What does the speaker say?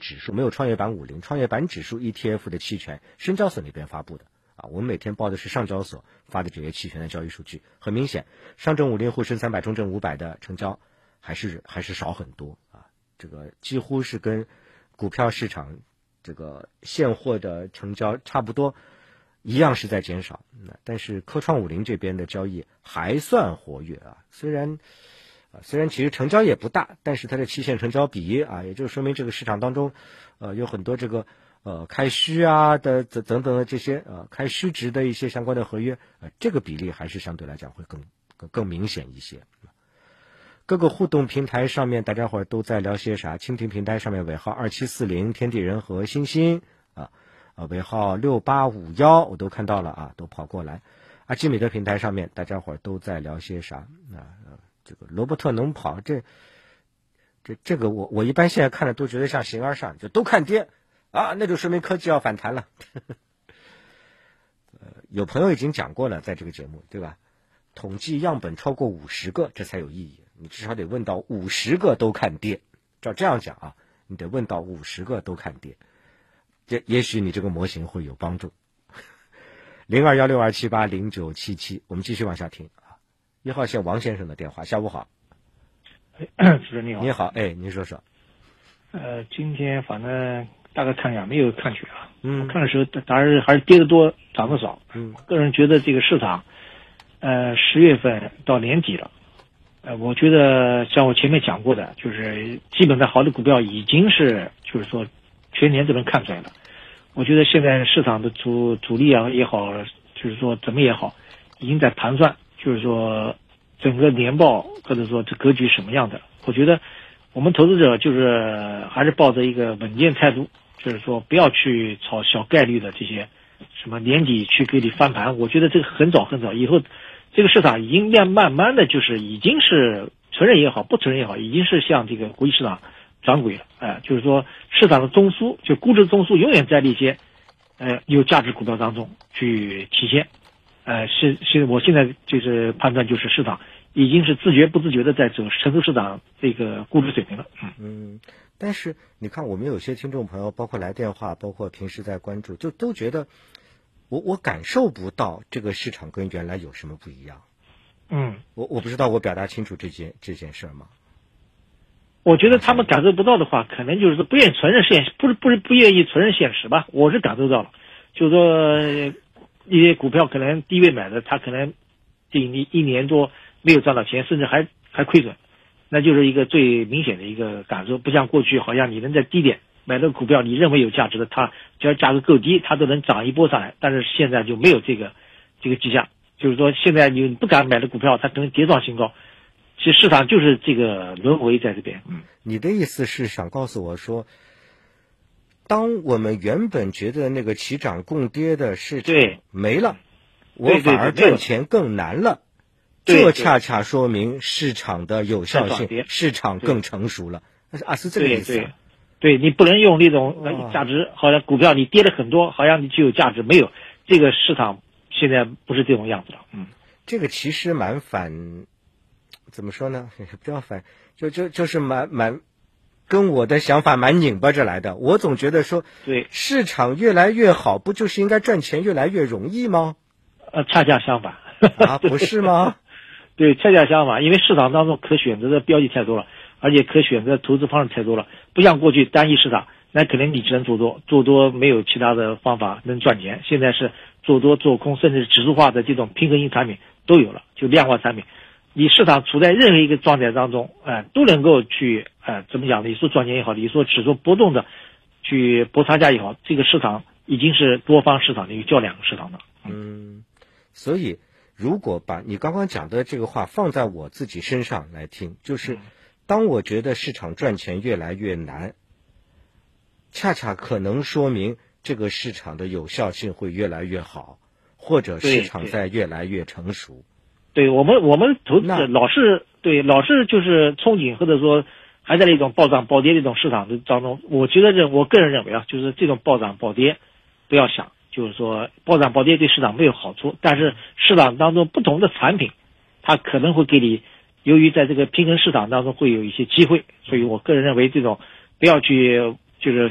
指数，没有创业板50，创业板指数 ETF 的期权，深交所那边发布的啊。我们每天报的是上交所发的这些期权的交易数据，很明显，上证50、沪深300、中证500的成交还是少很多啊。这个几乎是跟股票市场这个现货的成交差不多，一样是在减少。但是科创50这边的交易还算活跃啊，虽然其实成交也不大，但是它的期限成交比啊，也就说明这个市场当中有很多这个开虚啊的等等的这些开虚值的一些相关的合约，这个比例还是相对来讲会更明显一些。各个互动平台上面大家伙都在聊些啥？蜻蜓平台上面尾号2740天地人和星星尾号6851我都看到了啊，都跑过来。阿基米德平台上面大家伙都在聊些啥？这个罗伯特能跑，这个我一般现在看了都觉得像形而上，就都看跌啊，那就说明科技要反弹了。有朋友已经讲过了，在这个节目对吧？统计样本超过50个，这才有意义。你至少得问到50个都看跌，照这样讲啊，你得问到50个都看跌，也许你这个模型会有帮助。021627809777，我们继续往下听啊。1号线王先生的电话，下午好。 主持人你好。 你好，您说说。 今天反正大概看一下，没有看全啊。我看的时候，当然还是跌得多，涨得少。个人觉得这个市场，10月份到年底了，我觉得像我前面讲过的，就是基本的好的股票已经是就是说全年都能看出来了。我觉得现在市场的主力啊也好，就是说怎么也好，已经在盘算，就是说整个年报或者说这格局什么样的。我觉得我们投资者就是还是抱着一个稳健态度，就是说不要去炒小概率的这些什么年底去给你翻盘。我觉得这个很早以后，这个市场已经慢慢的就是已经是承认也好不承认也好，已经是向这个国际市场转轨了。就是说市场的中枢，就估值中枢永远在那些有价值股票当中去体现。是我现在就是判断，就是市场已经是自觉不自觉的在走成熟市场这个估值水平了。 但是你看我们有些听众朋友包括来电话包括平时在关注，就都觉得我感受不到这个市场跟原来有什么不一样。我不知道我表达清楚这件事吗？ 我觉得他们感受不到的话，可能就是说不愿意承认现实，不是不愿意承认现实吧。我是感受到了，就是说一些股票可能低位买的，他可能这一年多没有赚到钱，甚至还亏损，那就是一个最明显的一个感受。不像过去好像你能在低点买的股票，你认为有价值的，它只要价格够低，它都能涨一波上来。但是现在就没有这个迹象，就是说现在你不敢买的股票，它可能跌撞新高。其实市场就是这个轮回在这边。 你的意思是想告诉我说，当我们原本觉得那个齐涨共跌的市场没了，我反而赚钱更难了，这恰恰说明市场的有效性，市场更成熟了。是这个意思。 对，你不能用那种价值，好像股票你跌了很多，好像你就有价值，没有。这个市场现在不是这种样子了。 这个其实蛮反，怎么说呢？不要反，就是蛮跟我的想法蛮拧巴着来的。我总觉得说， 对， 市场越来越好，不就是应该赚钱越来越容易吗？ 恰恰相反。 不是吗？ 对，恰恰相反，因为市场当中可选择的标的太多了，而且可选择的投资方式太多了，不像过去单一市场，那可能你只能做多，做多没有其他的方法能赚钱。现在是做多做空，甚至指数化的这种平衡型产品都有了，就量化产品。你市场处在任何一个状态当中，都能够去怎么讲呢？你说赚钱也好，你说只做波动的去博差价也好，这个市场已经是多方市场的一个较量市场了。 所以如果把你刚刚讲的这个话放在我自己身上来听，就是当我觉得市场赚钱越来越难，恰恰可能说明这个市场的有效性会越来越好，或者市场在越来越成熟。 对，我们投资者老是就是憧憬，或者说还在那种暴涨暴跌这种市场当中。我个人认为啊，就是这种暴涨暴跌不要想，就是说暴涨暴跌对市场没有好处，但是市场当中不同的产品，它可能会给你，由于在这个平衡市场当中会有一些机会，所以我个人认为这种不要去就是